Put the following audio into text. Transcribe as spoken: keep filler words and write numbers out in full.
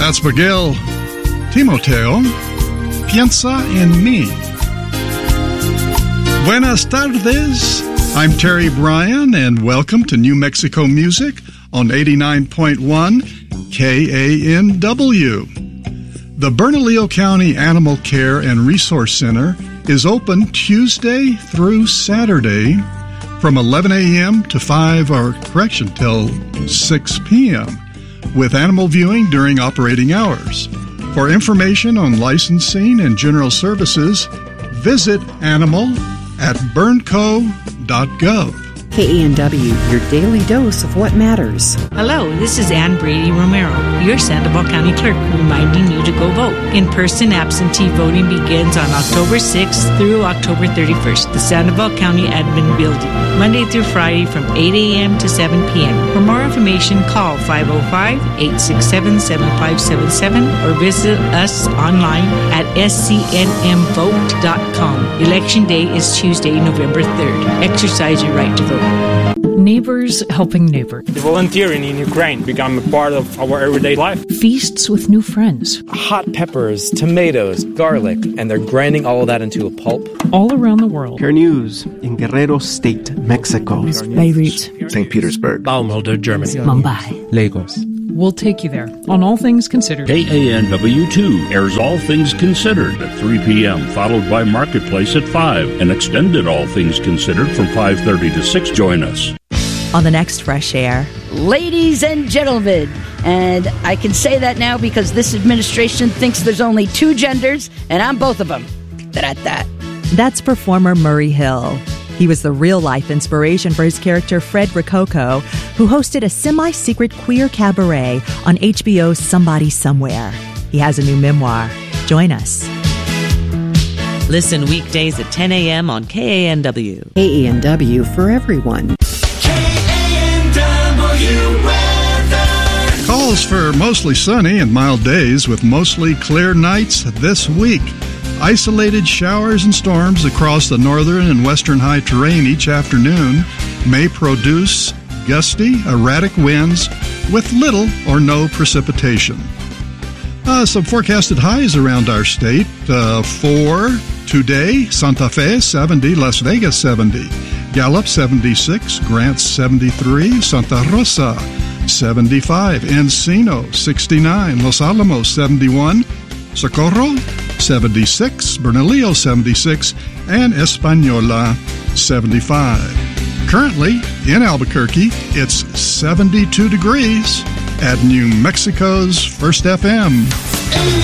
That's Miguel Timoteo. Piensa en mí. Buenas tardes. I'm Terry Bryan, and welcome to New Mexico Music on eighty-nine point one K A N W. The Bernalillo County Animal Care and Resource Center is open Tuesday through Saturday from eleven a.m. to five, or correction, till six p.m. with animal viewing during operating hours. For information on licensing and general services, visit animal at bernco dot gov. K A N W, your daily dose of what matters. Hello, this is Ann Brady Romero, your Sandoval County Clerk, reminding you to go vote. In-person absentee voting begins on October sixth through October thirty-first, the Sandoval County Admin Building, Monday through Friday from eight a.m. to seven p.m. For more information, call five oh five, eight six seven, seven five seven seven or visit us online at s c n m vote dot com. Election Day is Tuesday, November third. Exercise your right to vote. Neighbors helping neighbors. Volunteering in Ukraine become a part of our everyday life. Feasts with new friends. Hot peppers, tomatoes, garlic, and they're grinding all of that into a pulp. All around the world. Care News in Guerrero State, Mexico. Beirut. Saint Petersburg. Baumholder, Germany. Mumbai. Lagos. We'll take you there on All Things Considered. K A N W two airs All Things Considered at three p.m., followed by Marketplace at five, and extended All Things Considered from five thirty to six. Join us. On the next Fresh Air. Ladies and gentlemen, and I can say that now because this administration thinks there's only two genders, and I'm both of them. Da-da-da. That's performer Murray Hill. He was the real-life inspiration for his character Fred Rococo, who hosted a semi-secret queer cabaret on H B O's Somebody Somewhere. He has a new memoir. Join us. Listen weekdays at ten a.m. on K A N W. K A N W for everyone. K A N W weather. Calls for mostly sunny and mild days with mostly clear nights this week. Isolated showers and storms across the northern and western high terrain each afternoon may produce gusty, erratic winds with little or no precipitation. Uh, some forecasted highs around our state. Uh, for today, Santa Fe seventy, Las Vegas seventy, Gallup seventy-six, Grant seventy-three, Santa Rosa seventy-five, Encino sixty-nine, Los Alamos seventy-one, Socorro seventy-six, Bernalillo seventy-six, and Española seventy-five. Currently, in Albuquerque, it's seventy-two degrees at New Mexico's First F M.